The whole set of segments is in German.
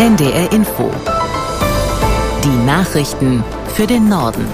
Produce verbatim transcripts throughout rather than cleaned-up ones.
N D R Info. Die Nachrichten für den Norden.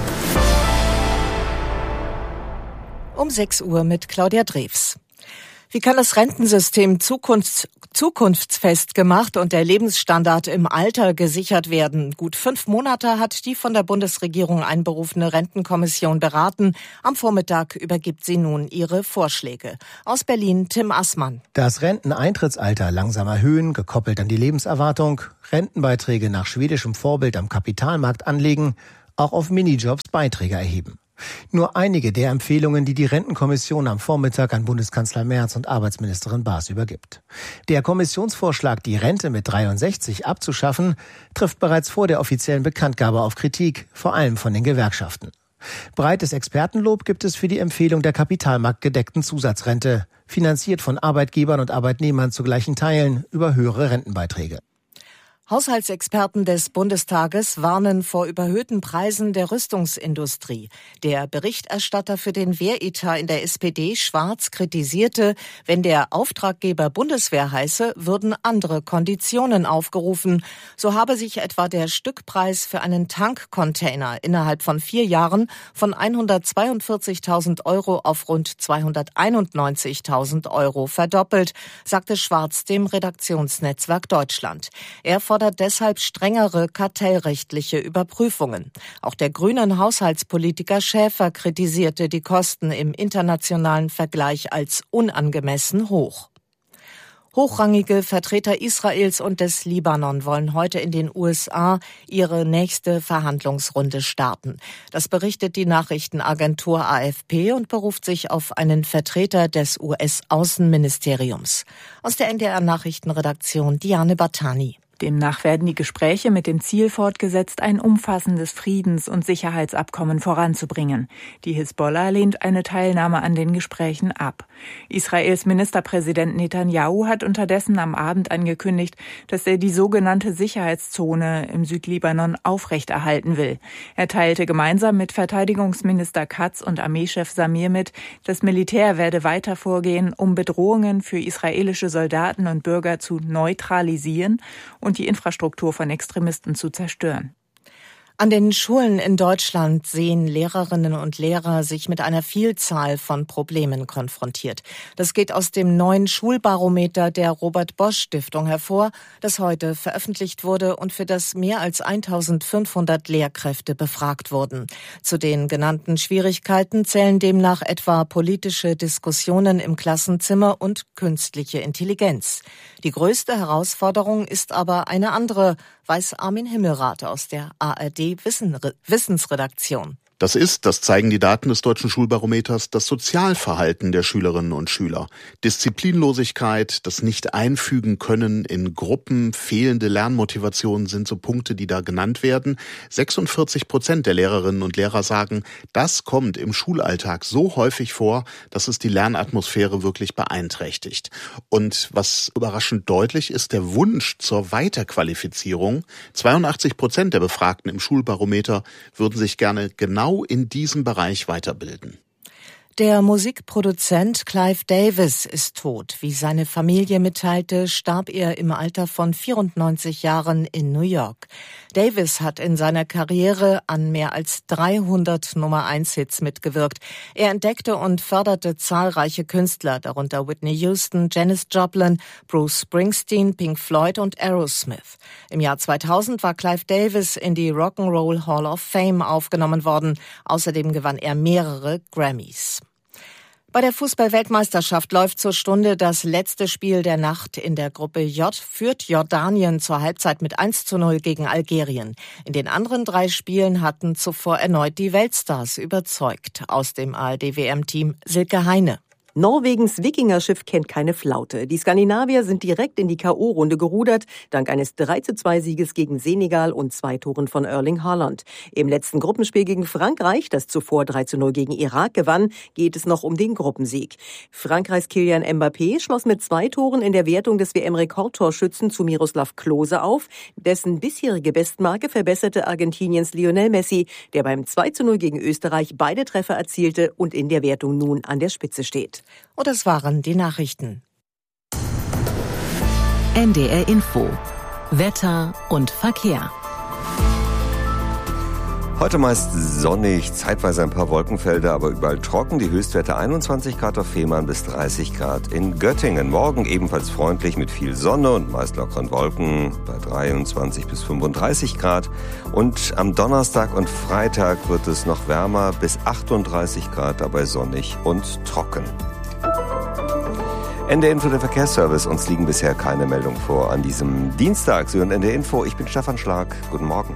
Um sechs Uhr mit Claudia Drews. Wie kann das Rentensystem zukunfts- zukunftsfest gemacht und der Lebensstandard im Alter gesichert werden? Gut fünf Monate hat die von der Bundesregierung einberufene Rentenkommission beraten. Am Vormittag übergibt sie nun ihre Vorschläge. Aus Berlin Tim Assmann. Das Renteneintrittsalter langsam erhöhen, gekoppelt an die Lebenserwartung, Rentenbeiträge nach schwedischem Vorbild am Kapitalmarkt anlegen, auch auf Minijobs Beiträge erheben. Nur einige der Empfehlungen, die die Rentenkommission am Vormittag an Bundeskanzler Merz und Arbeitsministerin Baas übergibt. Der Kommissionsvorschlag, die Rente mit dreiundsechzig abzuschaffen, trifft bereits vor der offiziellen Bekanntgabe auf Kritik, vor allem von den Gewerkschaften. Breites Expertenlob gibt es für die Empfehlung der kapitalmarktgedeckten Zusatzrente, finanziert von Arbeitgebern und Arbeitnehmern zu gleichen Teilen über höhere Rentenbeiträge. Haushaltsexperten des Bundestages warnen vor überhöhten Preisen der Rüstungsindustrie. Der Berichterstatter für den Wehretat in der S P D, Schwarz, kritisierte, wenn der Auftraggeber Bundeswehr heiße, würden andere Konditionen aufgerufen. So habe sich etwa der Stückpreis für einen Tankcontainer innerhalb von vier Jahren von hundertzweiundvierzigtausend Euro auf rund zweihunderteinundneunzigtausend Euro verdoppelt, sagte Schwarz dem Redaktionsnetzwerk Deutschland. Er fordert deshalb strengere kartellrechtliche Überprüfungen. Auch der grünen Haushaltspolitiker Schäfer kritisierte die Kosten im internationalen Vergleich als unangemessen hoch. Hochrangige Vertreter Israels und des Libanon wollen heute in den U S A ihre nächste Verhandlungsrunde starten. Das berichtet die Nachrichtenagentur A F P und beruft sich auf einen Vertreter des U S-Außenministeriums. Aus der N D R-Nachrichtenredaktion Diane Batani. Demnach werden die Gespräche mit dem Ziel fortgesetzt, ein umfassendes Friedens- und Sicherheitsabkommen voranzubringen. Die Hisbollah lehnt eine Teilnahme an den Gesprächen ab. Israels Ministerpräsident Netanyahu hat unterdessen am Abend angekündigt, dass er die sogenannte Sicherheitszone im Südlibanon aufrechterhalten will. Er teilte gemeinsam mit Verteidigungsminister Katz und Armeechef Samir mit, das Militär werde weiter vorgehen, um Bedrohungen für israelische Soldaten und Bürger zu neutralisieren und die Infrastruktur von Extremisten zu zerstören. An den Schulen in Deutschland sehen Lehrerinnen und Lehrer sich mit einer Vielzahl von Problemen konfrontiert. Das geht aus dem neuen Schulbarometer der Robert-Bosch-Stiftung hervor, das heute veröffentlicht wurde und für das mehr als eintausendfünfhundert Lehrkräfte befragt wurden. Zu den genannten Schwierigkeiten zählen demnach etwa politische Diskussionen im Klassenzimmer und künstliche Intelligenz. Die größte Herausforderung ist aber eine andere, weiß Armin Himmelrath aus der A R D Wissensredaktion. Das ist, das zeigen die Daten des Deutschen Schulbarometers, das Sozialverhalten der Schülerinnen und Schüler. Disziplinlosigkeit, das Nicht-Einfügen können in Gruppen, fehlende Lernmotivation sind so Punkte, die da genannt werden. sechsundvierzig Prozent der Lehrerinnen und Lehrer sagen, das kommt im Schulalltag so häufig vor, dass es die Lernatmosphäre wirklich beeinträchtigt. Und was überraschend deutlich ist, der Wunsch zur Weiterqualifizierung. zweiundachtzig Prozent der Befragten im Schulbarometer würden sich gerne genau in diesem Bereich weiterbilden. Der Musikproduzent Clive Davis ist tot. Wie seine Familie mitteilte, starb er im Alter von vierundneunzig Jahren in New York. Davis hat in seiner Karriere an mehr als dreihundert Nummer-eins-Hits mitgewirkt. Er entdeckte und förderte zahlreiche Künstler, darunter Whitney Houston, Janis Joplin, Bruce Springsteen, Pink Floyd und Aerosmith. Im Jahr zweitausend war Clive Davis in die Rock'n'Roll Hall of Fame aufgenommen worden. Außerdem gewann er mehrere Grammys. Bei der Fußball-Weltmeisterschaft läuft zur Stunde das letzte Spiel der Nacht. In der Gruppe J führt Jordanien zur Halbzeit mit eins zu null gegen Algerien. In den anderen drei Spielen hatten zuvor erneut die Weltstars überzeugt. Aus dem A R D-W M-Team Silke Heine. Norwegens Wikingerschiff kennt keine Flaute. Die Skandinavier sind direkt in die K O-Runde gerudert, dank eines drei zu zwei Sieges gegen Senegal und zwei Toren von Erling Haaland. Im letzten Gruppenspiel gegen Frankreich, das zuvor drei zu null gegen Irak gewann, geht es noch um den Gruppensieg. Frankreichs Kylian Mbappé schloss mit zwei Toren in der Wertung des W M-Rekordtorschützen zu Miroslav Klose auf. Dessen bisherige Bestmarke verbesserte Argentiniens Lionel Messi, der beim zwei zu null gegen Österreich beide Treffer erzielte und in der Wertung nun an der Spitze steht. Und das waren die Nachrichten. N D R Info. Wetter und Verkehr. Heute meist sonnig, zeitweise ein paar Wolkenfelder, aber überall trocken. Die Höchstwerte einundzwanzig Grad auf Fehmarn bis dreißig Grad in Göttingen. Morgen ebenfalls freundlich mit viel Sonne und meist lockeren Wolken bei dreiundzwanzig bis fünfunddreißig Grad. Und am Donnerstag und Freitag wird es noch wärmer bis achtunddreißig Grad, dabei sonnig und trocken. N D R Info, der Verkehrsservice. Uns liegen bisher keine Meldungen vor an diesem Dienstag. Sie hören N D R Info. Ich bin Stefan Schlag. Guten Morgen.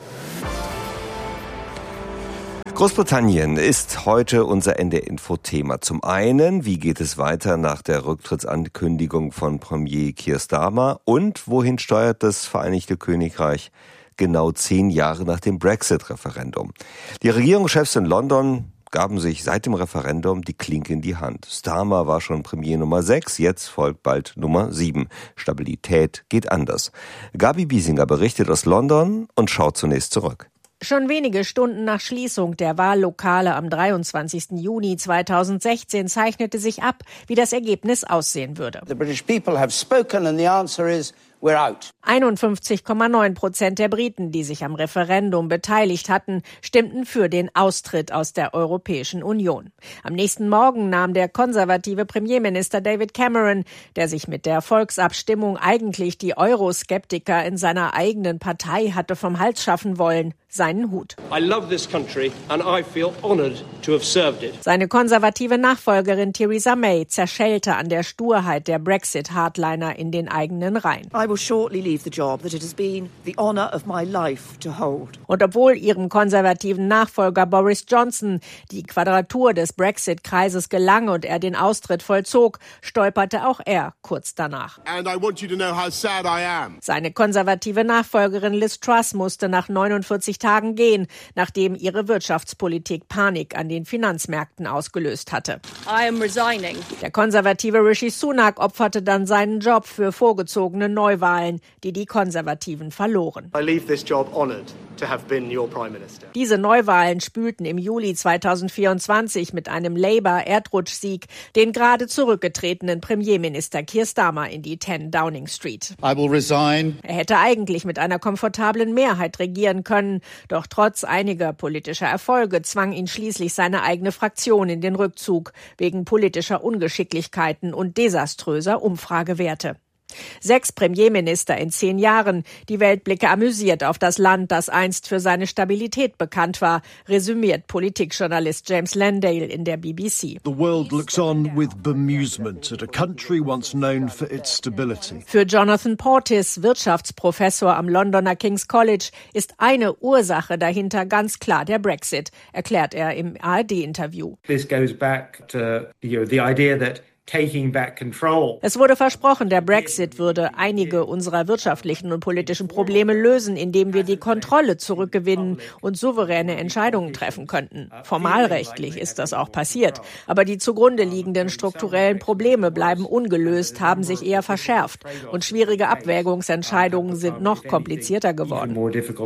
Großbritannien ist heute unser N D R Info-Thema. Zum einen, wie geht es weiter nach der Rücktrittsankündigung von Premier Keir Starmer und wohin steuert das Vereinigte Königreich genau zehn Jahre nach dem Brexit-Referendum? Die Regierungschefs in London gaben sich seit dem Referendum die Klinke in die Hand. Starmer war schon Premier Nummer sechs, jetzt folgt bald Nummer sieben. Stabilität geht anders. Gabi Biesinger berichtet aus London und schaut zunächst zurück. Schon wenige Stunden nach Schließung der Wahllokale am dreiundzwanzigsten Juni zweitausendsechzehn zeichnete sich ab, wie das Ergebnis aussehen würde. The British people have spoken and the answer is we're out. einundfünfzig Komma neun Prozent der Briten, die sich am Referendum beteiligt hatten, stimmten für den Austritt aus der Europäischen Union. Am nächsten Morgen nahm der konservative Premierminister David Cameron, der sich mit der Volksabstimmung eigentlich die Euroskeptiker in seiner eigenen Partei hatte vom Hals schaffen wollen, seinen Hut. I love this country and I feel honored to have served it. Seine konservative Nachfolgerin Theresa May zerschellte an der Sturheit der Brexit-Hardliner in den eigenen Reihen. I will shortly leave the job that it has been the honor of my life to hold. Und obwohl ihrem konservativen Nachfolger Boris Johnson die Quadratur des Brexit-Kreises gelang und er den Austritt vollzog, stolperte auch er kurz danach. And I want you to know how sad I am. Seine konservative Nachfolgerin Liz Truss musste nach neunundvierzig Tagen gehen, nachdem ihre Wirtschaftspolitik Panik an den Finanzmärkten ausgelöst hatte. I am resigning. Der konservative Rishi Sunak opferte dann seinen Job für vorgezogene Neuwahlen, die die Konservativen verloren. I leave this job honored to have been your Prime Minister. Diese Neuwahlen spülten im Juli zweitausendvierundzwanzig mit einem Labour-Erdrutschsieg den gerade zurückgetretenen Premierminister Keir Starmer in die zehn Downing Street. I will resign. Er hätte eigentlich mit einer komfortablen Mehrheit regieren können, doch trotz einiger politischer Erfolge zwang ihn schließlich seine eigene Fraktion in den Rückzug wegen politischer Ungeschicklichkeiten und desaströser Umfragewerte. Sechs Premierminister in zehn Jahren. Die Welt blicke amüsiert auf das Land, das einst für seine Stabilität bekannt war, resümiert Politikjournalist James Landale in der B B C. The world looks on with bemusement at a country once known for its stability. Für Jonathan Portis, Wirtschaftsprofessor am Londoner King's College, ist eine Ursache dahinter ganz klar der Brexit, erklärt er im A R D-Interview. This goes back to, you know, the idea that taking back control. Es wurde versprochen, der Brexit würde einige unserer wirtschaftlichen und politischen Probleme lösen, indem wir die Kontrolle zurückgewinnen und souveräne Entscheidungen treffen könnten. Formalrechtlich ist das auch passiert, aber die zugrunde liegenden strukturellen Probleme bleiben ungelöst, haben sich eher verschärft und schwierige Abwägungsentscheidungen sind noch komplizierter geworden.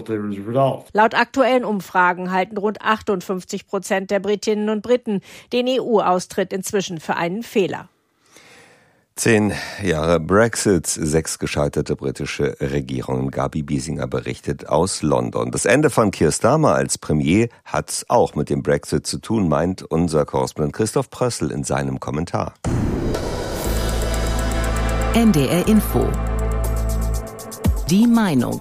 Laut aktuellen Umfragen halten rund achtundfünfzig Prozent der Britinnen und Briten den E U-Austritt inzwischen für einen Fehler. Zehn Jahre Brexit, sechs gescheiterte britische Regierungen. Gabi Biesinger berichtet aus London. Das Ende von Keir Starmer als Premier hat auch mit dem Brexit zu tun, meint unser Korrespondent Christoph Prössl in seinem Kommentar. N D R Info. Die Meinung.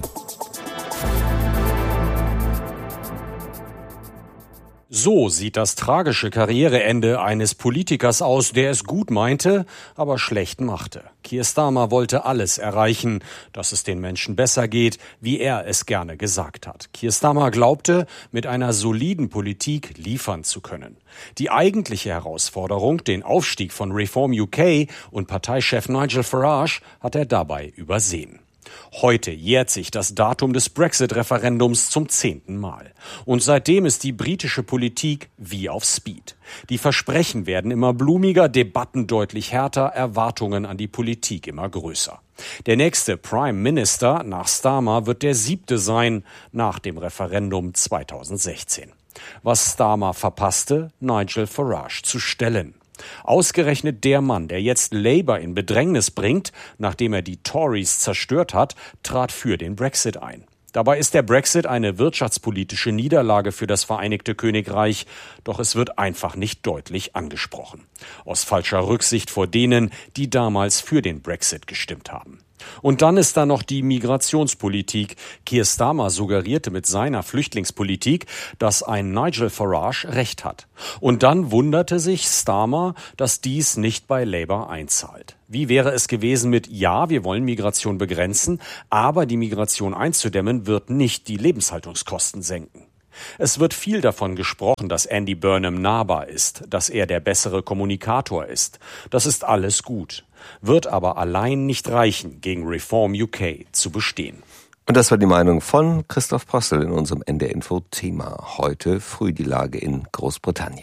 So sieht das tragische Karriereende eines Politikers aus, der es gut meinte, aber schlecht machte. Keir Starmer wollte alles erreichen, dass es den Menschen besser geht, wie er es gerne gesagt hat. Keir Starmer glaubte, mit einer soliden Politik liefern zu können. Die eigentliche Herausforderung, den Aufstieg von Reform U K und Parteichef Nigel Farage, hat er dabei übersehen. Heute jährt sich das Datum des Brexit-Referendums zum zehnten Mal. Und seitdem ist die britische Politik wie auf Speed. Die Versprechen werden immer blumiger, Debatten deutlich härter, Erwartungen an die Politik immer größer. Der nächste Prime Minister nach Starmer wird der siebte sein nach dem Referendum zweitausendsechzehn. Was Starmer verpasste, Nigel Farage zu stellen. Ausgerechnet der Mann, der jetzt Labour in Bedrängnis bringt, nachdem er die Tories zerstört hat, trat für den Brexit ein. Dabei ist der Brexit eine wirtschaftspolitische Niederlage für das Vereinigte Königreich, doch es wird einfach nicht deutlich angesprochen. Aus falscher Rücksicht vor denen, die damals für den Brexit gestimmt haben. Und dann ist da noch die Migrationspolitik. Keir Starmer suggerierte mit seiner Flüchtlingspolitik, dass ein Nigel Farage recht hat. Und dann wunderte sich Starmer, dass dies nicht bei Labour einzahlt. Wie wäre es gewesen mit, ja, wir wollen Migration begrenzen, aber die Migration einzudämmen wird nicht die Lebenshaltungskosten senken. Es wird viel davon gesprochen, dass Andy Burnham nahbar ist, dass er der bessere Kommunikator ist. Das ist alles gut, wird aber allein nicht reichen, gegen Reform U K zu bestehen. Und das war die Meinung von Christoph Postel in unserem N D R Info Thema. Heute früh die Lage in Großbritannien.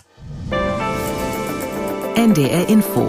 N D R Info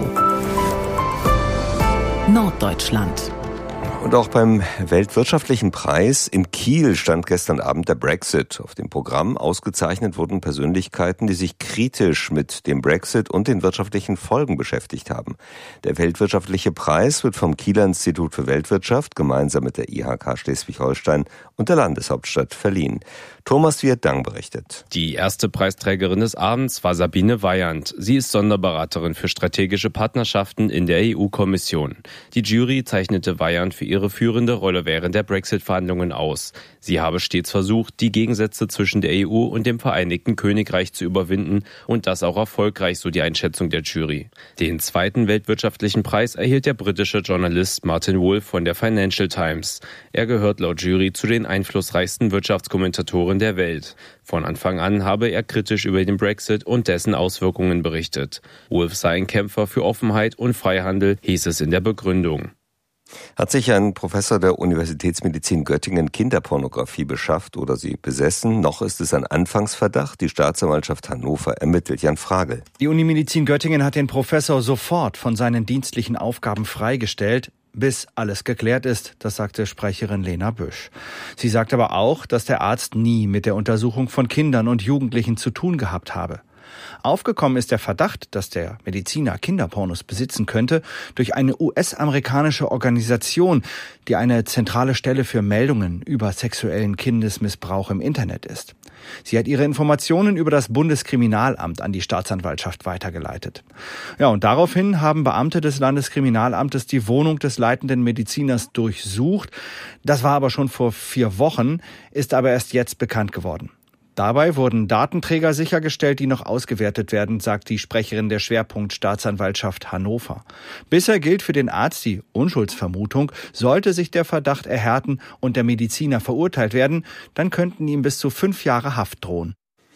Norddeutschland. Und auch beim Weltwirtschaftlichen Preis in Kiel stand gestern Abend der Brexit auf dem Programm. Ausgezeichnet wurden Persönlichkeiten, die sich kritisch mit dem Brexit und den wirtschaftlichen Folgen beschäftigt haben. Der Weltwirtschaftliche Preis wird vom Kieler Institut für Weltwirtschaft gemeinsam mit der I H K Schleswig-Holstein und der Landeshauptstadt verliehen. Thomas Vierdang berichtet. Die erste Preisträgerin des Abends war Sabine Weyand. Sie ist Sonderberaterin für strategische Partnerschaften in der E U-Kommission. Die Jury zeichnete Weyand für ihre führende Rolle während der Brexit-Verhandlungen aus. Sie habe stets versucht, die Gegensätze zwischen der E U und dem Vereinigten Königreich zu überwinden und das auch erfolgreich, so die Einschätzung der Jury. Den zweiten weltwirtschaftlichen Preis erhielt der britische Journalist Martin Wolf von der Financial Times. Er gehört laut Jury zu den einflussreichsten Wirtschaftskommentatoren der Welt. Von Anfang an habe er kritisch über den Brexit und dessen Auswirkungen berichtet. Wolf sei ein Kämpfer für Offenheit und Freihandel, hieß es in der Begründung. Hat sich ein Professor der Universitätsmedizin Göttingen Kinderpornografie beschafft oder sie besessen? Noch ist es ein Anfangsverdacht. Die Staatsanwaltschaft Hannover ermittelt. Jan Fragel. Die Unimedizin Göttingen hat den Professor sofort von seinen dienstlichen Aufgaben freigestellt, bis alles geklärt ist, das sagte Sprecherin Lena Büsch. Sie sagt aber auch, dass der Arzt nie mit der Untersuchung von Kindern und Jugendlichen zu tun gehabt habe. Aufgekommen ist der Verdacht, dass der Mediziner Kinderpornos besitzen könnte, durch eine U S-amerikanische Organisation, die eine zentrale Stelle für Meldungen über sexuellen Kindesmissbrauch im Internet ist. Sie hat ihre Informationen über das Bundeskriminalamt an die Staatsanwaltschaft weitergeleitet. Ja, und daraufhin haben Beamte des Landeskriminalamtes die Wohnung des leitenden Mediziners durchsucht. Das war aber schon vor vier Wochen, ist aber erst jetzt bekannt geworden. Dabei wurden Datenträger sichergestellt, die noch ausgewertet werden, sagt die Sprecherin der Schwerpunkt-Staatsanwaltschaft Hannover. Bisher gilt für den Arzt die Unschuldsvermutung. Sollte sich der Verdacht erhärten und der Mediziner verurteilt werden, dann könnten ihm bis zu fünf Jahre Haft drohen.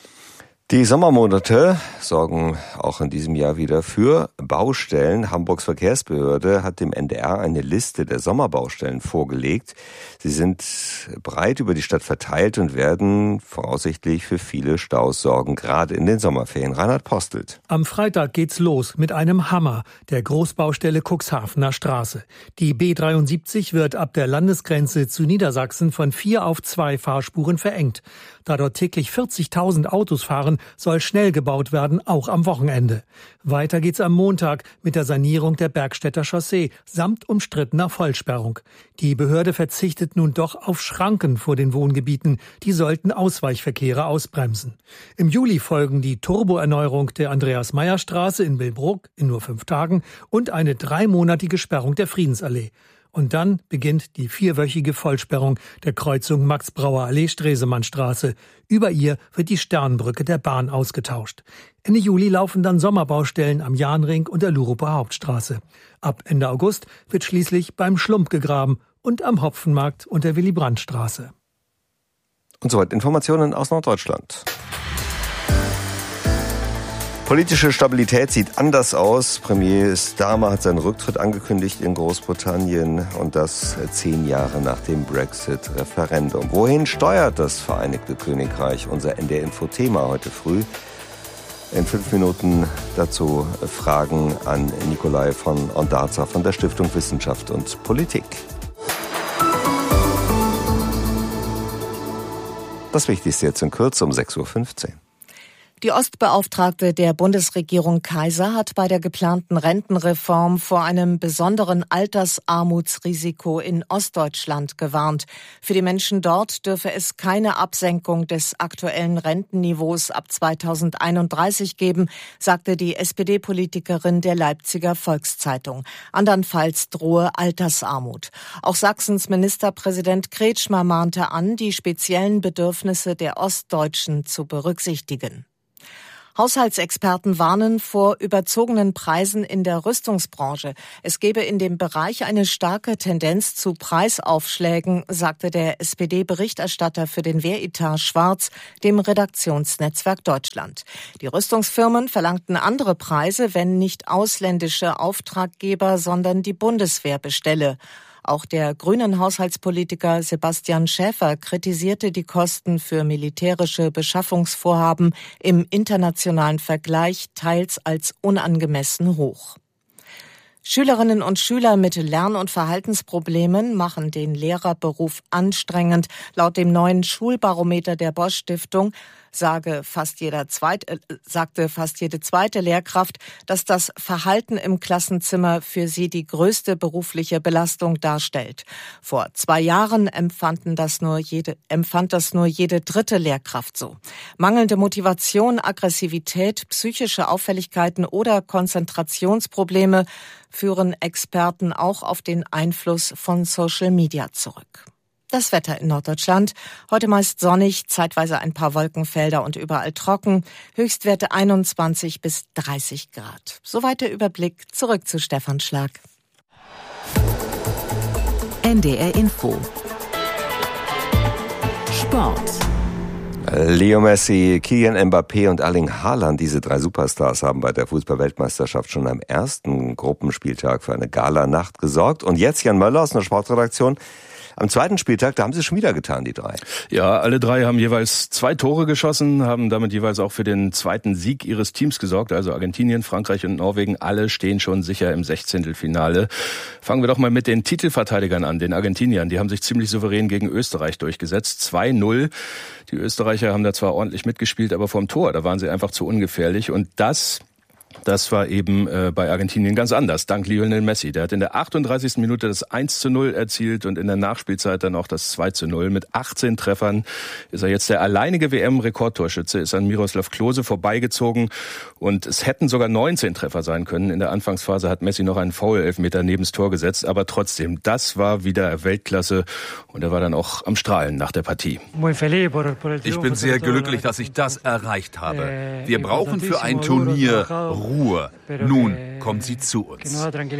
Die Sommermonate sorgen auch in diesem Jahr wieder für Baustellen. Hamburgs Verkehrsbehörde hat dem N D R eine Liste der Sommerbaustellen vorgelegt. Sie sind breit über die Stadt verteilt und werden voraussichtlich für viele Staus sorgen, gerade in den Sommerferien. Reinhard Postelt. Am Freitag geht's los mit einem Hammer der Großbaustelle Cuxhavener Straße. Die B dreiundsiebzig wird ab der Landesgrenze zu Niedersachsen von vier auf zwei Fahrspuren verengt. Da dort täglich vierzigtausend Autos fahren, soll schnell gebaut werden, auch am Wochenende. Weiter geht's am Montag mit der Sanierung der Bergstädter Chaussee samt umstrittener Vollsperrung. Die Behörde verzichtet nun doch auf Schranken vor den Wohngebieten. Die sollten Ausweichverkehre ausbremsen. Im Juli folgen die Turboerneuerung der Andreas-Meyer-Straße in Billbrook in nur fünf Tagen und eine dreimonatige Sperrung der Friedensallee. Und dann beginnt die vierwöchige Vollsperrung der Kreuzung Max-Brauer-Allee-Stresemannstraße. Über ihr wird die Sternbrücke der Bahn ausgetauscht. Ende Juli laufen dann Sommerbaustellen am Jahnring und der Luruper Hauptstraße. Ab Ende August wird schließlich beim Schlump gegraben und am Hopfenmarkt und der Willy-Brandt-Straße. Und soweit Informationen aus Norddeutschland. Politische Stabilität sieht anders aus. Premier Starmer hat seinen Rücktritt angekündigt in Großbritannien und das zehn Jahre nach dem Brexit-Referendum. Wohin steuert das Vereinigte Königreich? Unser N D R-Info-Thema heute früh. In fünf Minuten dazu Fragen an Nikolai von Ondarza von der Stiftung Wissenschaft und Politik. Das Wichtigste jetzt in Kürze um sechs Uhr fünfzehn. Die Ostbeauftragte der Bundesregierung Kaiser hat bei der geplanten Rentenreform vor einem besonderen Altersarmutsrisiko in Ostdeutschland gewarnt. Für die Menschen dort dürfe es keine Absenkung des aktuellen Rentenniveaus ab zweitausendeinunddreißig geben, sagte die S P D-Politikerin der Leipziger Volkszeitung. Andernfalls drohe Altersarmut. Auch Sachsens Ministerpräsident Kretschmer mahnte an, die speziellen Bedürfnisse der Ostdeutschen zu berücksichtigen. Haushaltsexperten warnen vor überzogenen Preisen in der Rüstungsbranche. Es gebe in dem Bereich eine starke Tendenz zu Preisaufschlägen, sagte der S P D-Berichterstatter für den Wehretat Schwarz dem Redaktionsnetzwerk Deutschland. Die Rüstungsfirmen verlangten andere Preise, wenn nicht ausländische Auftraggeber, sondern die Bundeswehr bestelle. Auch der grünen Haushaltspolitiker Sebastian Schäfer kritisierte die Kosten für militärische Beschaffungsvorhaben im internationalen Vergleich teils als unangemessen hoch. Schülerinnen und Schüler mit Lern- und Verhaltensproblemen machen den Lehrerberuf anstrengend. Laut dem neuen Schulbarometer der Bosch Stiftung sage fast jeder zweit, äh, sagte fast jede zweite Lehrkraft, dass das Verhalten im Klassenzimmer für sie die größte berufliche Belastung darstellt. Vor zwei Jahren empfanden das nur jede, empfand das nur jede dritte Lehrkraft so. Mangelnde Motivation, Aggressivität, psychische Auffälligkeiten oder Konzentrationsprobleme führen Experten auch auf den Einfluss von Social Media zurück. Das Wetter in Norddeutschland. Heute meist sonnig, zeitweise ein paar Wolkenfelder und überall trocken. Höchstwerte einundzwanzig bis dreißig Grad. Soweit der Überblick. Zurück zu Stefan Schlag. N D R Info. Sport. Leo Messi, Kylian Mbappé und Erling Haaland, diese drei Superstars, haben bei der Fußball-Weltmeisterschaft schon am ersten Gruppenspieltag für eine Gala-Nacht gesorgt. Und jetzt Jan Möller aus einer Sportredaktion. Am zweiten Spieltag, da haben sie es schon wieder getan, die drei. Ja, alle drei haben jeweils zwei Tore geschossen, haben damit jeweils auch für den zweiten Sieg ihres Teams gesorgt. Also Argentinien, Frankreich und Norwegen, alle stehen schon sicher im Sechzehntelfinale. Fangen wir doch mal mit den Titelverteidigern an, den Argentiniern. Die haben sich ziemlich souverän gegen Österreich durchgesetzt. zwei null. Die Österreicher haben da zwar ordentlich mitgespielt, aber vorm Tor, da waren sie einfach zu ungefährlich. Und das... Das war eben äh, bei Argentinien ganz anders, dank Lionel Messi. Der hat in der achtunddreißigsten Minute das eins zu null erzielt und in der Nachspielzeit dann auch das zwei zu null. Mit achtzehn Treffern ist er jetzt der alleinige W M-Rekordtorschütze, ist an Miroslav Klose vorbeigezogen und es hätten sogar neunzehn Treffer sein können. In der Anfangsphase hat Messi noch einen Foul-Elfmeter neben das Tor gesetzt, aber trotzdem, das war wieder Weltklasse und er war dann auch am Strahlen nach der Partie. Ich bin sehr glücklich, dass ich das erreicht habe. Wir brauchen für ein Turnier Ruhe. Nun kommt sie zu uns.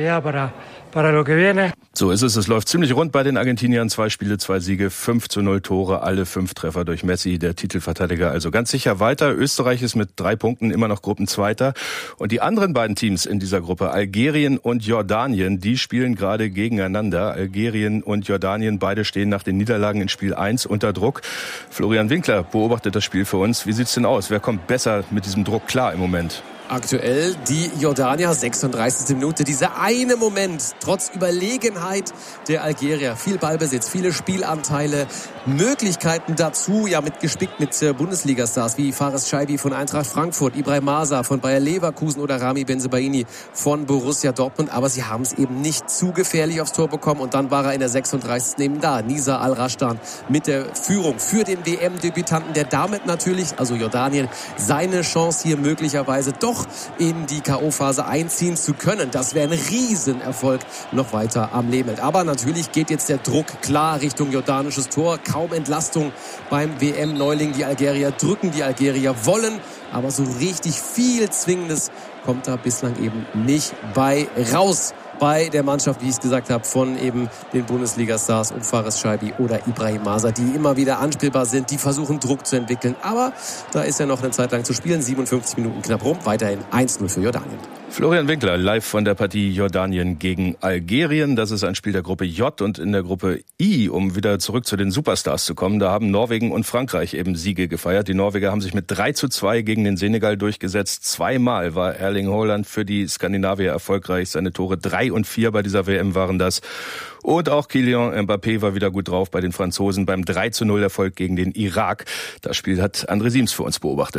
So ist es. Es läuft ziemlich rund bei den Argentiniern. Zwei Spiele, zwei Siege, fünf zu null Tore, alle fünf Treffer durch Messi, der Titelverteidiger. Also ganz sicher weiter. Österreich ist mit drei Punkten immer noch Gruppenzweiter. Und die anderen beiden Teams in dieser Gruppe, Algerien und Jordanien, die spielen gerade gegeneinander. Algerien und Jordanien, beide stehen nach den Niederlagen in Spiel eins unter Druck. Florian Winkler beobachtet das Spiel für uns. Wie sieht's denn aus? Wer kommt besser mit diesem Druck klar im Moment? Aktuell die Jordanier, sechsunddreißigste Minute, dieser eine Moment, trotz Überlegenheit der Algerier. Viel Ballbesitz, viele Spielanteile, Möglichkeiten dazu, ja mit gespickt mit Bundesliga-Stars wie Fares Scheibi von Eintracht Frankfurt, Ibrahim Masa von Bayer Leverkusen oder Rami Bensebaini von Borussia Dortmund. Aber sie haben es eben nicht zu gefährlich aufs Tor bekommen und dann war er in der sechsunddreißigsten eben da. Nisa Al-Rashdan mit der Führung für den W M-Debütanten, der damit natürlich, also Jordanien, seine Chance hier möglicherweise doch in die K O-Phase einziehen zu können. Das wäre ein Riesenerfolg noch weiter am Leben. Aber natürlich geht jetzt der Druck klar Richtung jordanisches Tor. Kaum Entlastung beim W M-Neuling. Die Algerier drücken, die Algerier wollen. Aber so richtig viel Zwingendes kommt da bislang eben nicht bei raus. Bei der Mannschaft, wie ich es gesagt habe, von eben den Bundesliga-Stars um Fares Scheibi oder Ibrahim Masa, die immer wieder anspielbar sind, die versuchen Druck zu entwickeln. Aber da ist ja noch eine Zeit lang zu spielen, siebenundfünfzig Minuten knapp rum, weiterhin eins null für Jordanien. Florian Winkler live von der Partie Jordanien gegen Algerien. Das ist ein Spiel der Gruppe J und in der Gruppe I, um wieder zurück zu den Superstars zu kommen, da haben Norwegen und Frankreich eben Siege gefeiert. Die Norweger haben sich mit drei zu zwei gegen den Senegal durchgesetzt. Zweimal war Erling Haaland für die Skandinavier erfolgreich. Seine Tore drei und vier bei dieser W M waren das. Und auch Kylian Mbappé war wieder gut drauf bei den Franzosen beim drei zu null Erfolg gegen den Irak. Das Spiel hat André Siems für uns beobachtet.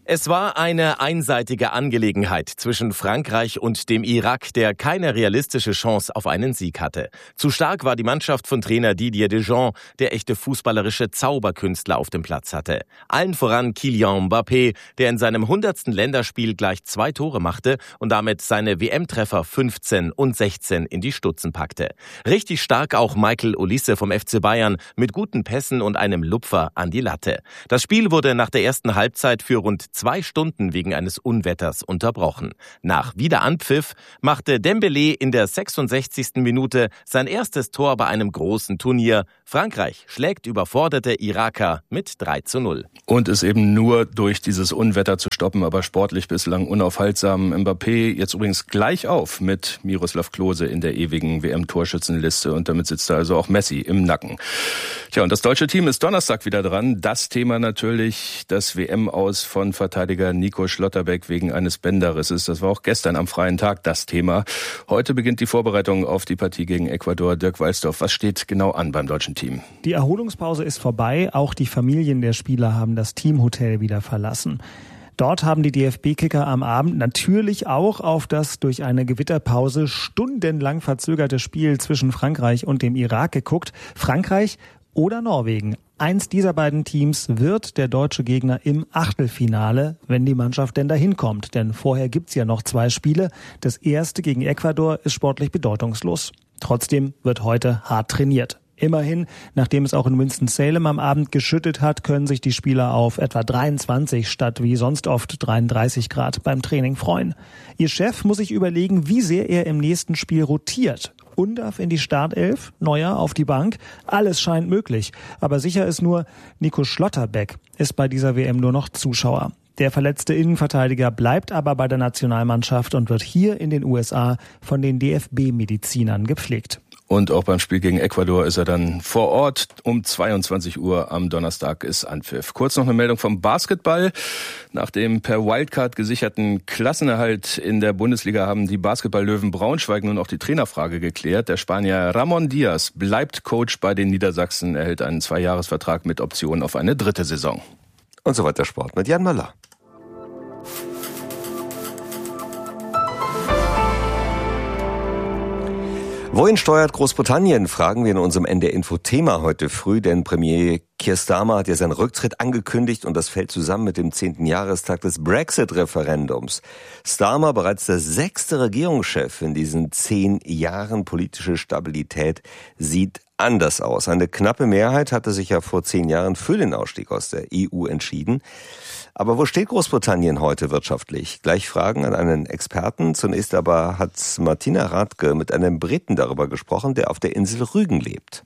Es war eine einseitige Angelegenheit zwischen Frankreich und dem Irak, der keine realistische Chance auf einen Sieg hatte. Zu stark war die Mannschaft von Trainer Didier Deschamps, der echte fußballerische Zauberkünstler auf dem Platz hatte. Allen voran Kylian Mbappé, der in seinem hundertsten Länderspiel gleich zwei Tore machte und damit seine W M-Treffer fünfzehn und sechzehn in die Stutzen packte. Richtig stark auch Michael Olise vom F C Bayern mit guten Pässen und einem Lupfer an die Latte. Das Spiel wurde nach der ersten Halbzeit für rund zwei Stunden wegen eines Unwetters unterbrochen. Nach Wiederanpfiff machte Dembélé in der sechsundsechzigsten Minute sein erstes Tor bei einem großen Turnier. Frankreich schlägt überforderte Iraker mit drei zu null. Und ist eben nur durch dieses Unwetter zu stoppen, aber sportlich bislang unaufhaltsam. Mbappé jetzt übrigens gleich auf mit Miroslav Klose in der ewigen W M-Torschützenliste und damit sitzt da also auch Messi im Nacken. Tja, und das deutsche Team ist Donnerstag wieder dran. Das Thema natürlich das W M-Aus von Verteidiger Nico Schlotterbeck wegen eines Bänderrisses. Das war auch gestern am freien Tag das Thema. Heute beginnt die Vorbereitung auf die Partie gegen Ecuador. Dirk Walsdorf, was steht genau an beim deutschen Team? Die Erholungspause ist vorbei. Auch die Familien der Spieler haben das Teamhotel wieder verlassen. Dort haben die D F B-Kicker am Abend natürlich auch auf das durch eine Gewitterpause stundenlang verzögerte Spiel zwischen Frankreich und dem Irak geguckt. Frankreich oder Norwegen. Eins dieser beiden Teams wird der deutsche Gegner im Achtelfinale, wenn die Mannschaft denn dahin kommt. Denn vorher gibt's ja noch zwei Spiele. Das erste gegen Ecuador ist sportlich bedeutungslos. Trotzdem wird heute hart trainiert. Immerhin, nachdem es auch in Winston-Salem am Abend geschüttet hat, können sich die Spieler auf etwa dreiundzwanzig statt wie sonst oft dreiunddreißig Grad beim Training freuen. Ihr Chef muss sich überlegen, wie sehr er im nächsten Spiel rotiert. Undarf in die Startelf, Neuer auf die Bank. Alles scheint möglich. Aber sicher ist nur, Nico Schlotterbeck ist bei dieser W M nur noch Zuschauer. Der verletzte Innenverteidiger bleibt aber bei der Nationalmannschaft und wird hier in den U S A von den D F B-Medizinern gepflegt. Und auch beim Spiel gegen Ecuador ist er dann vor Ort. Um zweiundzwanzig Uhr am Donnerstag ist Anpfiff. Kurz noch eine Meldung vom Basketball. Nach dem per Wildcard gesicherten Klassenerhalt in der Bundesliga haben die Basketball-Löwen Braunschweig nun auch die Trainerfrage geklärt. Der Spanier Ramon Diaz bleibt Coach bei den Niedersachsen, erhält einen Zweijahresvertrag mit Option auf eine dritte Saison. Und so weiter Sport mit Jan Möller. Wohin steuert Großbritannien, fragen wir in unserem N D R-Info-Thema heute früh, denn Premier Keir Starmer hat ja seinen Rücktritt angekündigt und das fällt zusammen mit dem zehnten Jahrestag des Brexit-Referendums. Starmer, bereits der sechste Regierungschef in diesen zehn Jahren politische Stabilität, sieht anders aus. Eine knappe Mehrheit hatte sich ja vor zehn Jahren für den Ausstieg aus der E U entschieden. Aber wo steht Großbritannien heute wirtschaftlich? Gleich Fragen an einen Experten. Zunächst aber hat Martina Rathke mit einem Briten darüber gesprochen, der auf der Insel Rügen lebt.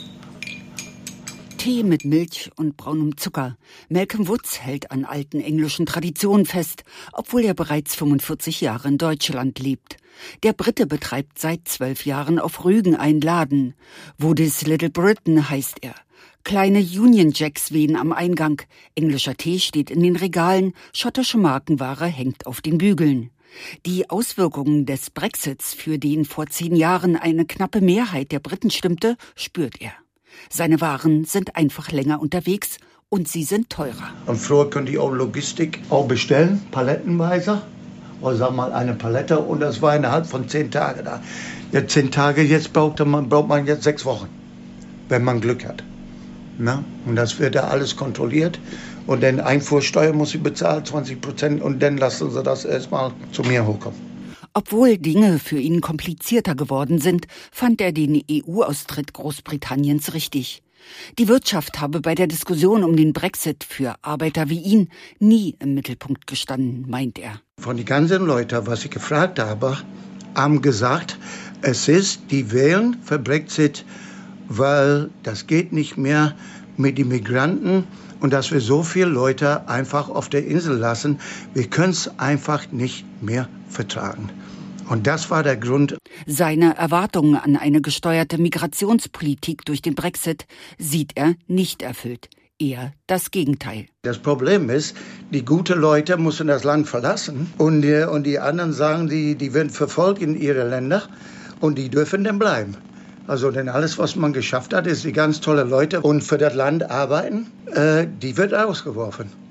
Tee mit Milch und braunem Zucker. Malcolm Woods hält an alten englischen Traditionen fest, obwohl er bereits fünfundvierzig Jahre in Deutschland lebt. Der Brite betreibt seit zwölf Jahren auf Rügen einen Laden. Woody's Little Britain heißt er. Kleine Union Jacks wehen am Eingang. Englischer Tee steht in den Regalen. Schottische Markenware hängt auf den Bügeln. Die Auswirkungen des Brexits, für den vor zehn Jahren eine knappe Mehrheit der Briten stimmte, spürt er. Seine Waren sind einfach länger unterwegs und sie sind teurer. Und früher konnte ich auch Logistik auch bestellen, palettenweise. Oder sag mal eine Palette und das war innerhalb von zehn Tagen da. Ja, zehn Tage, jetzt braucht man, braucht man jetzt sechs Wochen, wenn man Glück hat. Na? Und das wird da alles kontrolliert. Und dann Einfuhrsteuer muss ich bezahlen, zwanzig Prozent. Und dann lassen sie das erstmal zu mir hochkommen. Obwohl Dinge für ihn komplizierter geworden sind, fand er den E U-Austritt Großbritanniens richtig. Die Wirtschaft habe bei der Diskussion um den Brexit für Arbeiter wie ihn nie im Mittelpunkt gestanden, meint er. Von den ganzen Leuten, was ich gefragt habe, haben gesagt, es ist, die wählen für Brexit, weil das geht nicht mehr mit den Migranten und dass wir so viele Leute einfach auf der Insel lassen. Wir können es einfach nicht mehr vertragen. Und das war der Grund. Seine Erwartungen an eine gesteuerte Migrationspolitik durch den Brexit sieht er nicht erfüllt. Eher das Gegenteil. Das Problem ist, die guten Leute müssen das Land verlassen und die, und die anderen sagen, die, die werden verfolgt in ihre Länder und die dürfen dann bleiben. Also denn alles, was man geschafft hat, ist die ganz tolle Leute und für das Land arbeiten, äh, die wird ausgeworfen.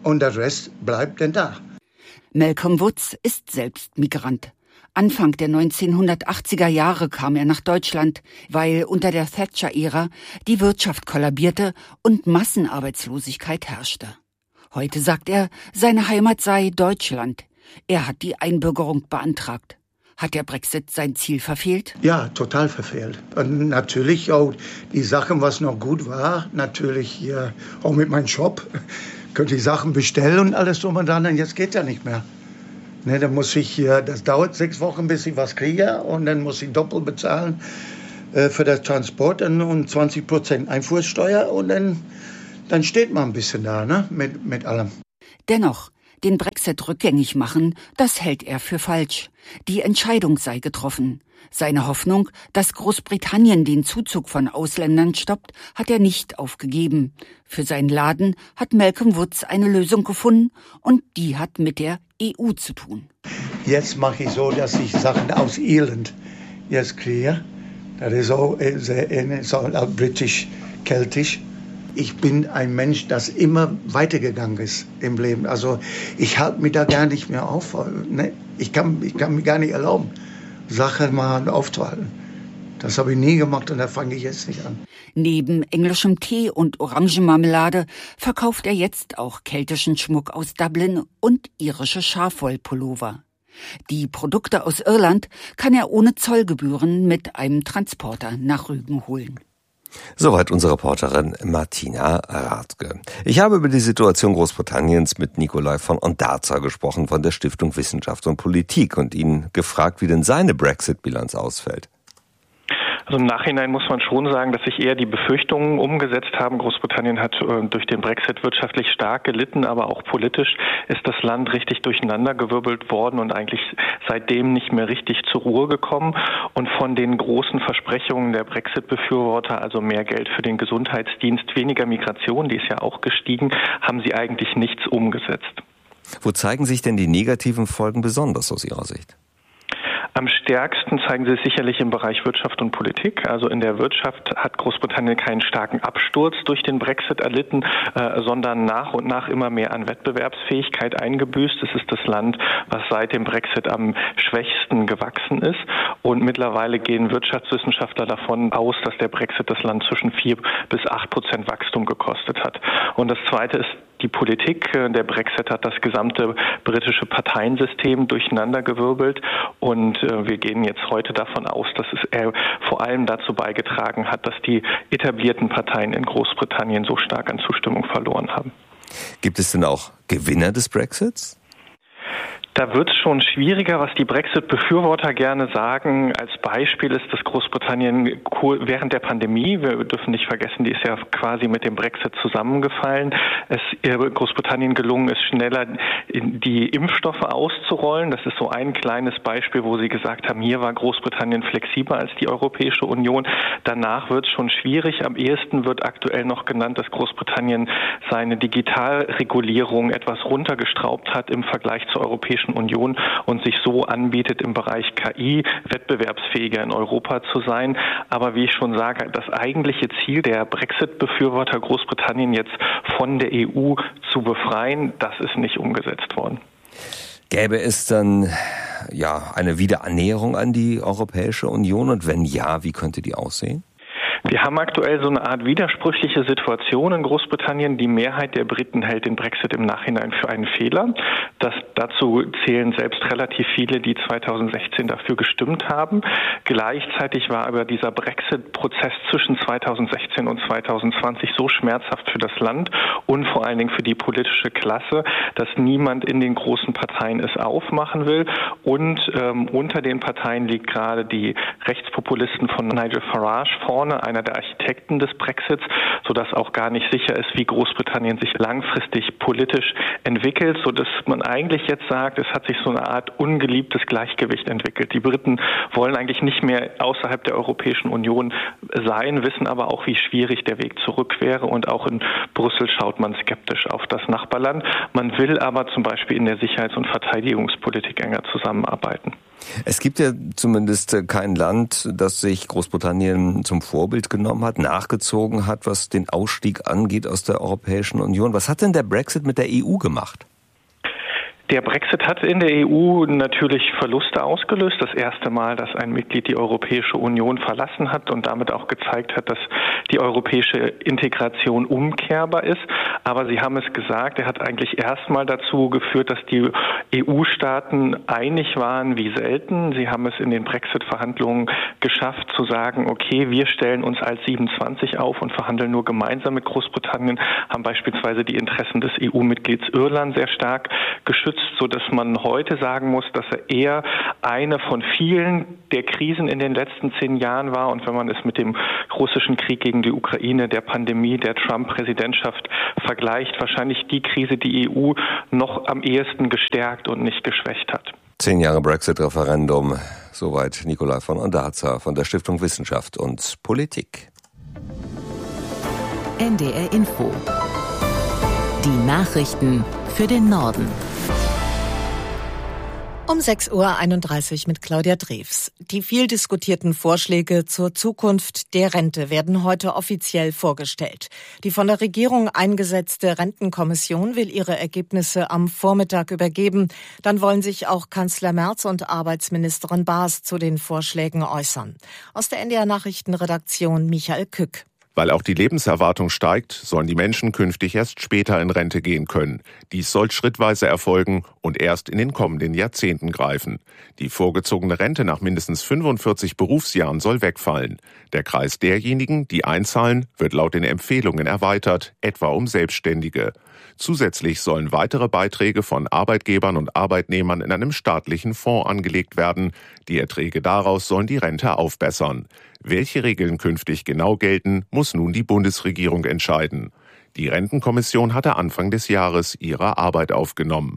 und der Rest bleibt dann da. Malcolm Woods ist selbst Migrant. Anfang der neunzehnhundertachtziger Jahre kam er nach Deutschland, weil unter der Thatcher-Ära die Wirtschaft kollabierte und Massenarbeitslosigkeit herrschte. Heute sagt er, seine Heimat sei Deutschland. Er hat die Einbürgerung beantragt. Hat der Brexit sein Ziel verfehlt? Ja, total verfehlt. Und natürlich auch die Sachen, was noch gut war, natürlich hier auch mit meinem Shop, könnte ich Sachen bestellen und alles drum und dran, und jetzt geht ja nicht mehr. Ne, dann muss ich hier, das dauert sechs Wochen, bis ich was kriege, und dann muss ich doppelt bezahlen äh, für das Transport und, und zwanzig Prozent Einfuhrsteuer, und dann, dann steht man ein bisschen da, ne, mit, mit allem. Dennoch, den Brexit rückgängig machen, das hält er für falsch. Die Entscheidung sei getroffen. Seine Hoffnung, dass Großbritannien den Zuzug von Ausländern stoppt, hat er nicht aufgegeben. Für seinen Laden hat Malcolm Woods eine Lösung gefunden, und die hat mit der E U zu tun. Jetzt mache ich so, dass ich Sachen aus Irland jetzt kriege. Das ist so, so britisch, keltisch. Ich bin ein Mensch, das immer weitergegangen ist im Leben. Also ich halte mich da gar nicht mehr auf. Ne? Ich kann, ich kann mir gar nicht erlauben, Sachen mal aufzuhalten. Das habe ich nie gemacht, und da fange ich jetzt nicht an. Neben englischem Tee und Orangenmarmelade verkauft er jetzt auch keltischen Schmuck aus Dublin und irische Schafwollpullover. Die Produkte aus Irland kann er ohne Zollgebühren mit einem Transporter nach Rügen holen. Soweit unsere Reporterin Martina Rathke. Ich habe über die Situation Großbritanniens mit Nikolai von Ondarza gesprochen von der Stiftung Wissenschaft und Politik und ihn gefragt, wie denn seine Brexit-Bilanz ausfällt. Also im Nachhinein muss man schon sagen, dass sich eher die Befürchtungen umgesetzt haben. Großbritannien hat äh, durch den Brexit wirtschaftlich stark gelitten, aber auch politisch ist das Land richtig durcheinandergewirbelt worden und eigentlich seitdem nicht mehr richtig zur Ruhe gekommen. Und von den großen Versprechungen der Brexit-Befürworter, also mehr Geld für den Gesundheitsdienst, weniger Migration, die ist ja auch gestiegen, haben sie eigentlich nichts umgesetzt. Wo zeigen sich denn die negativen Folgen besonders aus Ihrer Sicht? Am stärksten zeigen sie es sicherlich im Bereich Wirtschaft und Politik. Also in der Wirtschaft hat Großbritannien keinen starken Absturz durch den Brexit erlitten, äh, sondern nach und nach immer mehr an Wettbewerbsfähigkeit eingebüßt. Es ist das Land, was seit dem Brexit am schwächsten gewachsen ist. Und mittlerweile gehen Wirtschaftswissenschaftler davon aus, dass der Brexit das Land zwischen vier bis acht Prozent Wachstum gekostet hat. Und das Zweite ist die Politik. Der Brexit hat das gesamte britische Parteiensystem durcheinandergewirbelt, und wir gehen jetzt heute davon aus, dass es vor allem dazu beigetragen hat, dass die etablierten Parteien in Großbritannien so stark an Zustimmung verloren haben. Gibt es denn auch Gewinner des Brexits? Da wird es schon schwieriger, was die Brexit-Befürworter gerne sagen. Als Beispiel ist das Großbritannien während der Pandemie, wir dürfen nicht vergessen, die ist ja quasi mit dem Brexit zusammengefallen, es Großbritannien gelungen ist, schneller die Impfstoffe auszurollen. Das ist so ein kleines Beispiel, wo sie gesagt haben, hier war Großbritannien flexibler als die Europäische Union. Danach wird es schon schwierig. Am ehesten wird aktuell noch genannt, dass Großbritannien seine Digitalregulierung etwas runtergestraubt hat im Vergleich zur Europäischen Union und sich so anbietet, im Bereich K I wettbewerbsfähiger in Europa zu sein. Aber wie ich schon sage, das eigentliche Ziel der Brexit-Befürworter, Großbritannien jetzt von der E U zu befreien, das ist nicht umgesetzt worden. Gäbe es dann ja eine Wiederannäherung an die Europäische Union, und wenn ja, wie könnte die aussehen? Wir haben aktuell so eine Art widersprüchliche Situation in Großbritannien. Die Mehrheit der Briten hält den Brexit im Nachhinein für einen Fehler. Das, dazu zählen selbst relativ viele, die zweitausendsechzehn dafür gestimmt haben. Gleichzeitig war aber dieser Brexit-Prozess zwischen zweitausendsechzehn und zweitausendzwanzig so schmerzhaft für das Land und vor allen Dingen für die politische Klasse, dass niemand in den großen Parteien es aufmachen will. Und ähm, unter den Parteien liegt gerade die Rechtspopulisten von Nigel Farage vorne, einer der Architekten des Brexits, sodass auch gar nicht sicher ist, wie Großbritannien sich langfristig politisch entwickelt, sodass man eigentlich jetzt sagt, es hat sich so eine Art ungeliebtes Gleichgewicht entwickelt. Die Briten wollen eigentlich nicht mehr außerhalb der Europäischen Union sein, wissen aber auch, wie schwierig der Weg zurück wäre, und auch in Brüssel schaut man skeptisch auf das Nachbarland. Man will aber zum Beispiel in der Sicherheits- und Verteidigungspolitik enger zusammenarbeiten. Es gibt ja zumindest kein Land, das sich Großbritannien zum Vorbild genommen hat, nachgezogen hat, was den Ausstieg angeht aus der Europäischen Union. Was hat denn der Brexit mit der E U gemacht? Der Brexit hat in der E U natürlich Verluste ausgelöst. Das erste Mal, dass ein Mitglied die Europäische Union verlassen hat und damit auch gezeigt hat, dass die europäische Integration umkehrbar ist. Aber Sie haben es gesagt, er hat eigentlich erstmal dazu geführt, dass die E U-Staaten einig waren wie selten. Sie haben es in den Brexit-Verhandlungen geschafft zu sagen, okay, wir stellen uns als siebenundzwanzig auf und verhandeln nur gemeinsam mit Großbritannien, haben beispielsweise die Interessen des E U-Mitglieds Irland sehr stark geschützt, sodass man heute sagen muss, dass er eher eine von vielen der Krisen in den letzten zehn Jahren war. Und wenn man es mit dem russischen Krieg gegen die Ukraine, der Pandemie, der Trump-Präsidentschaft vergleicht, wahrscheinlich die Krise, die E U noch am ehesten gestärkt und nicht geschwächt hat. Zehn Jahre Brexit-Referendum. Soweit Nikolai von Ondarza von der Stiftung Wissenschaft und Politik. N D R Info. Die Nachrichten für den Norden. Um sechs Uhr einunddreißig mit Claudia Drews. Die viel diskutierten Vorschläge zur Zukunft der Rente werden heute offiziell vorgestellt. Die von der Regierung eingesetzte Rentenkommission will ihre Ergebnisse am Vormittag übergeben. Dann wollen sich auch Kanzler Merz und Arbeitsministerin Baas zu den Vorschlägen äußern. Aus der N D R-Nachrichtenredaktion Michael Kück. Weil auch die Lebenserwartung steigt, sollen die Menschen künftig erst später in Rente gehen können. Dies soll schrittweise erfolgen und erst in den kommenden Jahrzehnten greifen. Die vorgezogene Rente nach mindestens fünfundvierzig Berufsjahren soll wegfallen. Der Kreis derjenigen, die einzahlen, wird laut den Empfehlungen erweitert, etwa um Selbstständige. Zusätzlich sollen weitere Beiträge von Arbeitgebern und Arbeitnehmern in einem staatlichen Fonds angelegt werden. Die Erträge daraus sollen die Rente aufbessern. Welche Regeln künftig genau gelten, muss nun die Bundesregierung entscheiden. Die Rentenkommission hatte Anfang des Jahres ihre Arbeit aufgenommen.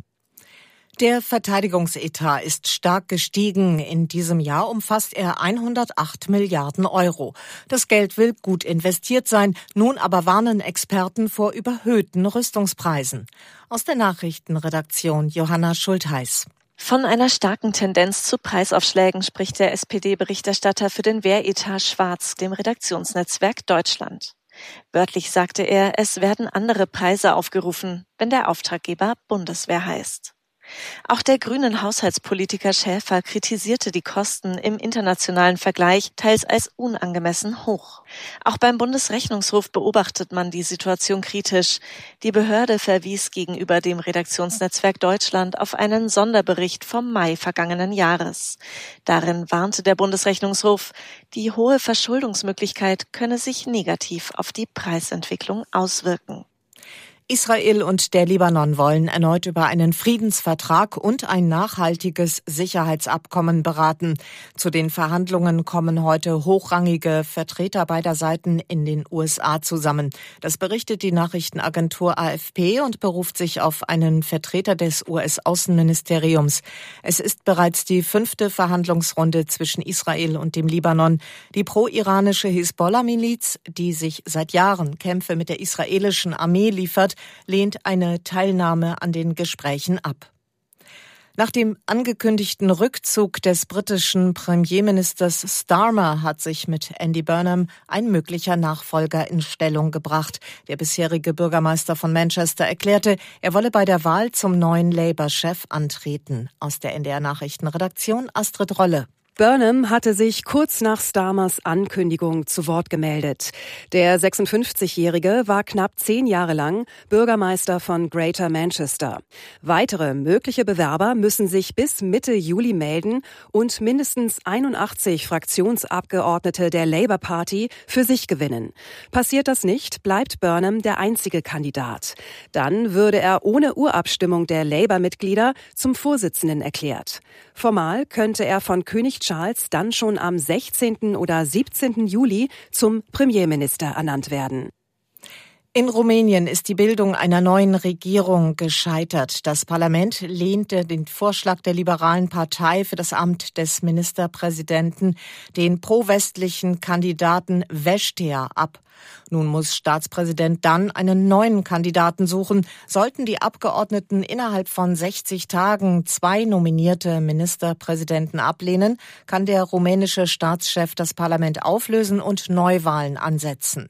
Der Verteidigungsetat ist stark gestiegen. In diesem Jahr umfasst er hundertacht Milliarden Euro. Das Geld will gut investiert sein. Nun aber warnen Experten vor überhöhten Rüstungspreisen. Aus der Nachrichtenredaktion Johanna Schultheiß. Von einer starken Tendenz zu Preisaufschlägen spricht der S P D-Berichterstatter für den Wehretat Schwarz, dem Redaktionsnetzwerk Deutschland. Wörtlich sagte er, es werden andere Preise aufgerufen, wenn der Auftraggeber Bundeswehr heißt. Auch der grünen Haushaltspolitiker Schäfer kritisierte die Kosten im internationalen Vergleich teils als unangemessen hoch. Auch beim Bundesrechnungshof beobachtet man die Situation kritisch. Die Behörde verwies gegenüber dem Redaktionsnetzwerk Deutschland auf einen Sonderbericht vom Mai vergangenen Jahres. Darin warnte der Bundesrechnungshof, die hohe Verschuldungsmöglichkeit könne sich negativ auf die Preisentwicklung auswirken. Israel und der Libanon wollen erneut über einen Friedensvertrag und ein nachhaltiges Sicherheitsabkommen beraten. Zu den Verhandlungen kommen heute hochrangige Vertreter beider Seiten in den U S A zusammen. Das berichtet die Nachrichtenagentur A F P und beruft sich auf einen Vertreter des U S-Außenministeriums. Es ist bereits die fünfte Verhandlungsrunde zwischen Israel und dem Libanon. Die pro-iranische Hisbollah-Miliz, die sich seit Jahren Kämpfe mit der israelischen Armee liefert, lehnt eine Teilnahme an den Gesprächen ab. Nach dem angekündigten Rückzug des britischen Premierministers Starmer hat sich mit Andy Burnham ein möglicher Nachfolger in Stellung gebracht. Der bisherige Bürgermeister von Manchester erklärte, er wolle bei der Wahl zum neuen Labour-Chef antreten. Aus der N D R-Nachrichtenredaktion Astrid Rolle. Burnham hatte sich kurz nach Starmers Ankündigung zu Wort gemeldet. Der sechsundfünfzigjährige war knapp zehn Jahre lang Bürgermeister von Greater Manchester. Weitere mögliche Bewerber müssen sich bis Mitte Juli melden und mindestens einundachtzig Fraktionsabgeordnete der Labour Party für sich gewinnen. Passiert das nicht, bleibt Burnham der einzige Kandidat. Dann würde er ohne Urabstimmung der Labour-Mitglieder zum Vorsitzenden erklärt. Formal könnte er von König Charles dann schon am sechzehnten oder siebzehnten Juli zum Premierminister ernannt werden. In Rumänien ist die Bildung einer neuen Regierung gescheitert. Das Parlament lehnte den Vorschlag der liberalen Partei für das Amt des Ministerpräsidenten, den pro-westlichen Kandidaten Vestea, ab. Nun muss Staatspräsident dann einen neuen Kandidaten suchen. Sollten die Abgeordneten innerhalb von sechzig Tagen zwei nominierte Ministerpräsidenten ablehnen, kann der rumänische Staatschef das Parlament auflösen und Neuwahlen ansetzen.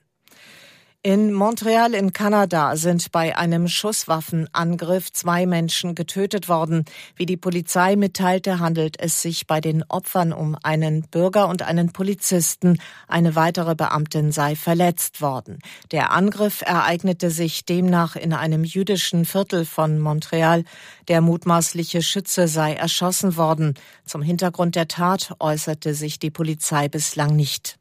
In Montreal in Kanada sind bei einem Schusswaffenangriff zwei Menschen getötet worden. Wie die Polizei mitteilte, handelt es sich bei den Opfern um einen Bürger und einen Polizisten. Eine weitere Beamtin sei verletzt worden. Der Angriff ereignete sich demnach in einem jüdischen Viertel von Montreal. Der mutmaßliche Schütze sei erschossen worden. Zum Hintergrund der Tat äußerte sich die Polizei bislang nicht.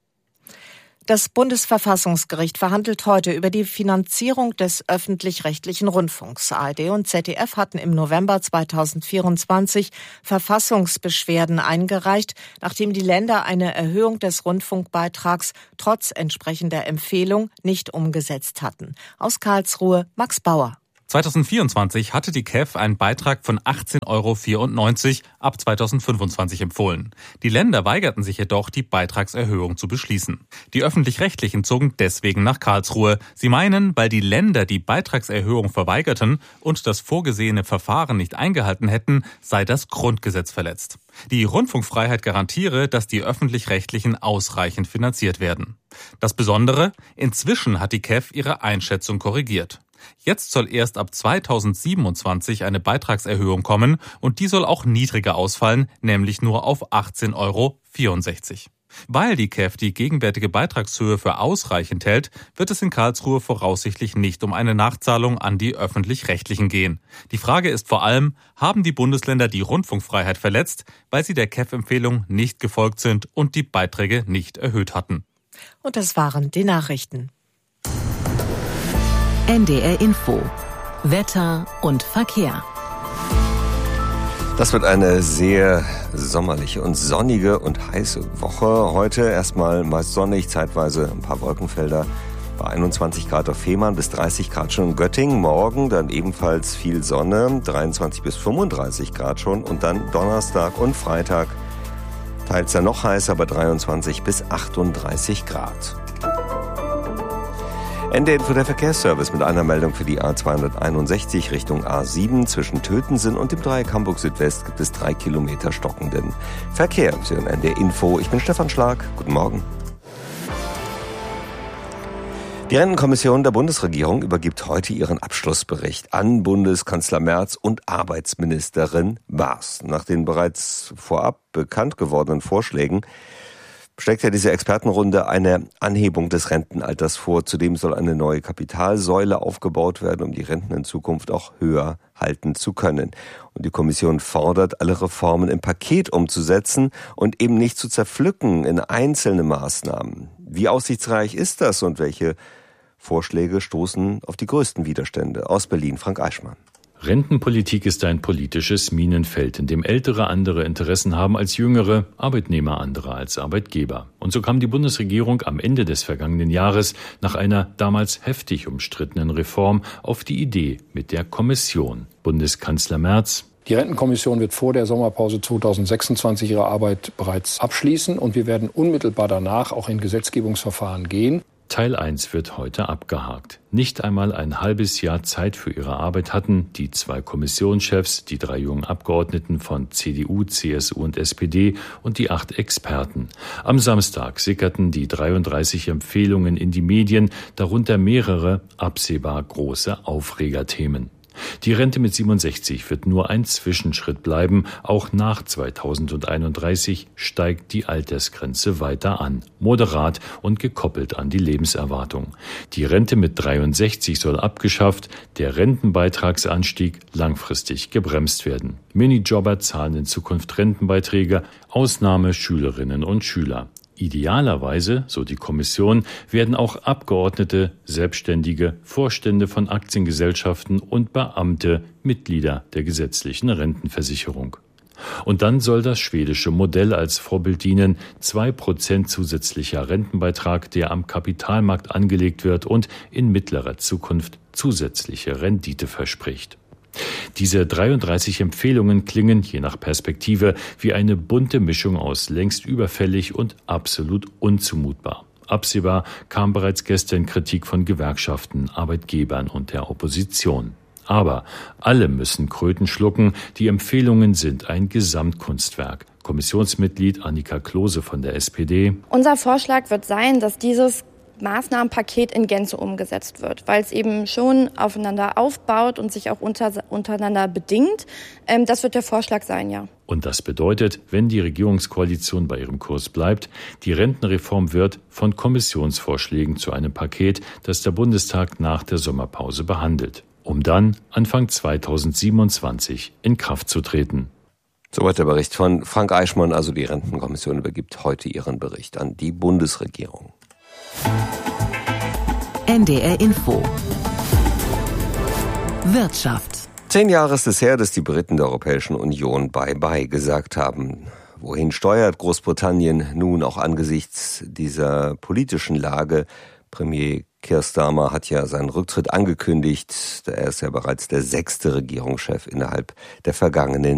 Das Bundesverfassungsgericht verhandelt heute über die Finanzierung des öffentlich-rechtlichen Rundfunks. A R D und Z D F hatten im November zweitausendvierundzwanzig Verfassungsbeschwerden eingereicht, nachdem die Länder eine Erhöhung des Rundfunkbeitrags trotz entsprechender Empfehlung nicht umgesetzt hatten. Aus Karlsruhe Max Bauer. zweitausendvierundzwanzig hatte die K E F einen Beitrag von achtzehn Euro vierundneunzig ab zweitausendfünfundzwanzig empfohlen. Die Länder weigerten sich jedoch, die Beitragserhöhung zu beschließen. Die Öffentlich-Rechtlichen zogen deswegen nach Karlsruhe. Sie meinen, weil die Länder die Beitragserhöhung verweigerten und das vorgesehene Verfahren nicht eingehalten hätten, sei das Grundgesetz verletzt. Die Rundfunkfreiheit garantiere, dass die Öffentlich-Rechtlichen ausreichend finanziert werden. Das Besondere: Inzwischen hat die K E F ihre Einschätzung korrigiert. Jetzt soll erst ab zweitausendsiebenundzwanzig eine Beitragserhöhung kommen und die soll auch niedriger ausfallen, nämlich nur auf achtzehn Euro vierundsechzig. Weil die K E F die gegenwärtige Beitragshöhe für ausreichend hält, wird es in Karlsruhe voraussichtlich nicht um eine Nachzahlung an die Öffentlich-Rechtlichen gehen. Die Frage ist vor allem, haben die Bundesländer die Rundfunkfreiheit verletzt, weil sie der K E F-Empfehlung nicht gefolgt sind und die Beiträge nicht erhöht hatten? Und das waren die Nachrichten. N D R Info. Wetter und Verkehr. Das wird eine sehr sommerliche und sonnige und heiße Woche. Heute erstmal meist sonnig, zeitweise ein paar Wolkenfelder. Bei einundzwanzig Grad auf Fehmarn, bis dreißig Grad schon in Göttingen. Morgen dann ebenfalls viel Sonne, dreiundzwanzig bis fünfunddreißig Grad schon. Und dann Donnerstag und Freitag teils dann noch heißer, bei dreiundzwanzig bis achtunddreißig Grad. Ende Info der Verkehrsservice mit einer Meldung für die A zweihunderteinundsechzig Richtung A sieben. Zwischen Tötensen und dem Dreieck Hamburg Südwest gibt es drei Kilometer stockenden Verkehr. Sie hören Ende Info. Ich bin Stefan Schlag. Guten Morgen. Die Rentenkommission der Bundesregierung übergibt heute ihren Abschlussbericht an Bundeskanzler Merz und Arbeitsministerin Maas. Nach den bereits vorab bekannt gewordenen Vorschlägen schlägt ja diese Expertenrunde eine Anhebung des Rentenalters vor. Zudem soll eine neue Kapitalsäule aufgebaut werden, um die Renten in Zukunft auch höher halten zu können. Und die Kommission fordert, alle Reformen im Paket umzusetzen und eben nicht zu zerpflücken in einzelne Maßnahmen. Wie aussichtsreich ist das und welche Vorschläge stoßen auf die größten Widerstände? Aus Berlin, Frank Eichmann. Rentenpolitik ist ein politisches Minenfeld, in dem Ältere andere Interessen haben als Jüngere, Arbeitnehmer andere als Arbeitgeber. Und so kam die Bundesregierung am Ende des vergangenen Jahres nach einer damals heftig umstrittenen Reform auf die Idee mit der Kommission. Bundeskanzler Merz: Die Rentenkommission wird vor der Sommerpause zweitausendsechsundzwanzig ihre Arbeit bereits abschließen und wir werden unmittelbar danach auch in Gesetzgebungsverfahren gehen. Teil eins wird heute abgehakt. Nicht einmal ein halbes Jahr Zeit für ihre Arbeit hatten die zwei Kommissionschefs, die drei jungen Abgeordneten von C D U, C S U und S P D und die acht Experten. Am Samstag sickerten die dreiunddreißig Empfehlungen in die Medien, darunter mehrere absehbar große Aufregerthemen. Die Rente mit siebenundsechzig wird nur ein Zwischenschritt bleiben. Auch nach zweitausendeinunddreißig steigt die Altersgrenze weiter an, moderat und gekoppelt an die Lebenserwartung. Die Rente mit dreiundsechzig soll abgeschafft, der Rentenbeitragsanstieg langfristig gebremst werden. Minijobber zahlen in Zukunft Rentenbeiträge, Ausnahme Schülerinnen und Schüler. Idealerweise, so die Kommission, werden auch Abgeordnete, Selbstständige, Vorstände von Aktiengesellschaften und Beamte Mitglieder der gesetzlichen Rentenversicherung. Und dann soll das schwedische Modell als Vorbild dienen. Zwei Prozent zusätzlicher Rentenbeitrag, der am Kapitalmarkt angelegt wird und in mittlerer Zukunft zusätzliche Rendite verspricht. Diese dreiunddreißig Empfehlungen klingen, je nach Perspektive, wie eine bunte Mischung aus längst überfällig und absolut unzumutbar. Absehbar kam bereits gestern Kritik von Gewerkschaften, Arbeitgebern und der Opposition. Aber alle müssen Kröten schlucken. Die Empfehlungen sind ein Gesamtkunstwerk. Kommissionsmitglied Annika Klose von der S P D. Unser Vorschlag wird sein, dass dieses Maßnahmenpaket in Gänze umgesetzt wird, weil es eben schon aufeinander aufbaut und sich auch unter, untereinander bedingt. Ähm, das wird der Vorschlag sein, ja. Und das bedeutet, wenn die Regierungskoalition bei ihrem Kurs bleibt, die Rentenreform wird von Kommissionsvorschlägen zu einem Paket, das der Bundestag nach der Sommerpause behandelt, um dann Anfang zweitausendsiebenundzwanzig in Kraft zu treten. Soweit der Bericht von Frank Eichmann. Also die Rentenkommission übergibt heute ihren Bericht an die Bundesregierung. N D R Info Wirtschaft. Zehn Jahre ist es her, dass die Briten der Europäischen Union Bye-bye gesagt haben. Wohin steuert Großbritannien nun auch angesichts dieser politischen Lage? Premier Keir Starmer hat ja seinen Rücktritt angekündigt. Er ist ja bereits der sechste Regierungschef innerhalb der vergangenen